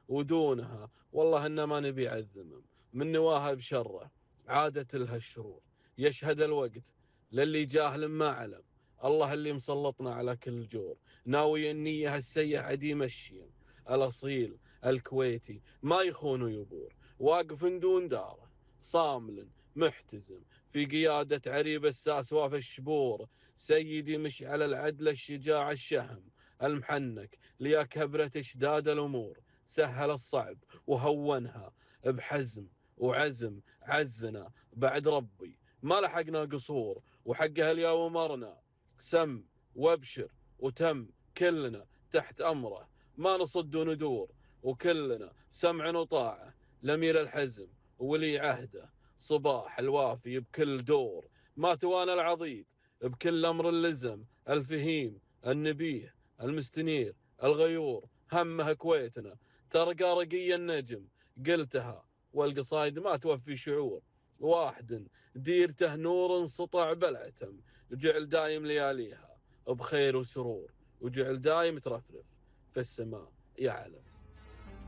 ودونها والله إن ما نبي عالذمم، من نواها بشره عادت لها الشرور. يشهد الوقت للي جاهل ما علم، الله اللي مسلطنا على كل جور. ناوي النية هالسيح عديم الشيم، الأصيل الكويتي ما يخون ويبور. واقف دون داره صامل محتزم في قيادة عريب الساس واف الشبور. سيدي مش على العدل الشجاع الشهم المحنك، ليا كبرت اشداد الأمور. سهل الصعب وهونها بحزم وعزم، عزنا بعد ربي ما لحقنا قصور. وحقها اليوم مرنا سم وابشر وتم، كلنا تحت أمره ما نصد وندور. وكلنا سمع وطاعة لأمير الحزم ولي عهده. صباح الوافي بكل دور ما توانى العضيد، بكل أمر اللزم الفهيم النبيه المستنير الغيور. همه كويتنا ترقى رقي النجم، قلتها والقصايد ما توفي شعور. واحد ديرته نور سطع بالعتم، وجعل دايم لياليها بخير وسرور. وجعل دايم ترفرف في السماء يعلم.